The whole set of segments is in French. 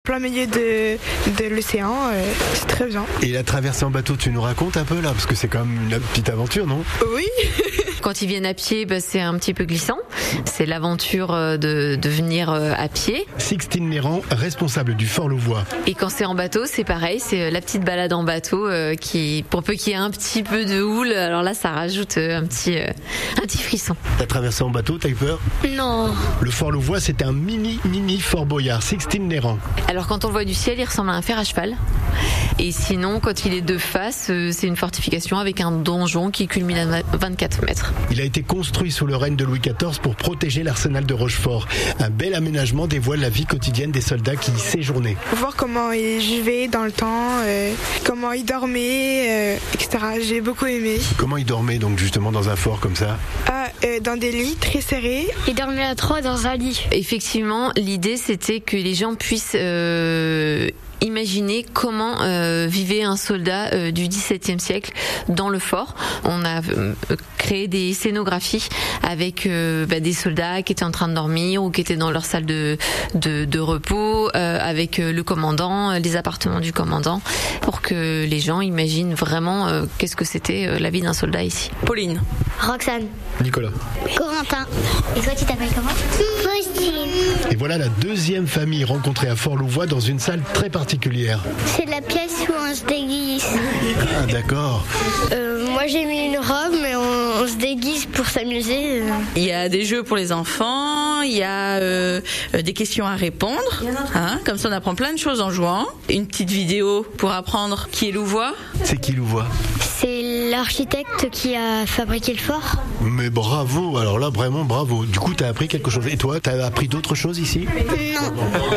Plein milieu de l'océan, c'est très bien. Et la traversée en bateau, tu nous racontes un peu là, parce que c'est quand même une petite aventure, non ? Oui. Quand ils viennent à pied, c'est un petit peu glissant. C'est l'aventure de venir à pied. Sixtine Néran, responsable du Fort Louvois. Et quand c'est en bateau, c'est pareil, c'est la petite balade en bateau qui, pour peu qu'il y ait un petit peu de houle, alors là, ça rajoute un petit frisson. T'as traversé en bateau, t'as eu peur ? Non. Le Fort Louvois, c'est un mini Fort Boyard, Sixtine Néran. Alors quand on le voit du ciel, il ressemble à un fer à cheval. Et sinon, quand il est de face, c'est une fortification avec un donjon qui culmine à 24 mètres. Il a été construit sous le règne de Louis XIV pour protéger l'arsenal de Rochefort. Un bel aménagement dévoile la vie quotidienne des soldats qui y séjournaient. Voir comment ils vivaient dans le temps, comment ils dormaient, etc. J'ai beaucoup aimé. Comment ils dormaient donc justement dans un fort comme ça ? Dans des lits très serrés. Ils dormaient à 3 dans un lit. Effectivement, l'idée c'était que les gens puissent imaginer comment vivait un soldat du XVIIe siècle dans le fort. On a créé des scénographies avec des soldats qui étaient en train de dormir ou qui étaient dans leur salle de repos, avec le commandant, les appartements du commandant, pour que les gens imaginent vraiment qu'est-ce que c'était la vie d'un soldat ici. Pauline. Roxane. Nicolas. Corentin. Et toi, tu t'appelles comment ? Faustine. Et voilà la deuxième famille rencontrée à Fort Louvois dans une salle très particulière. C'est la pièce où on se déguise. Ah d'accord. Moi j'ai mis une robe, mais on se déguise pour s'amuser. Il y a des jeux pour les enfants, il y a des questions à répondre. Comme ça on apprend plein de choses en jouant. Une petite vidéo pour apprendre qui est Louvois. C'est qui Louvois ? C'est l'architecte qui a fabriqué le fort. Mais bravo, alors là vraiment bravo. Du coup t'as appris quelque chose. Et toi, t'as appris d'autres choses ici ? Non.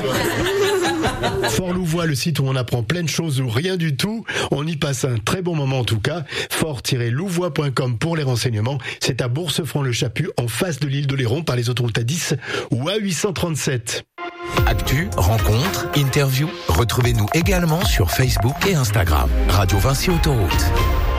Fort Louvois, le site où on apprend plein de choses ou rien du tout. On y passe un très bon moment en tout cas. Fort-louvois.com pour les renseignements. C'est à Bourse-Franc-le-Chaput, en face de l'île d'Oléron, par les autoroutes A10 ou A837. Actu, rencontres, interviews. Retrouvez-nous également sur Facebook et Instagram. Radio Vinci Autoroute.